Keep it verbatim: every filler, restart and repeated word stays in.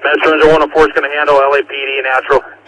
Metro Ranger one oh four is going to handle L A P D natural.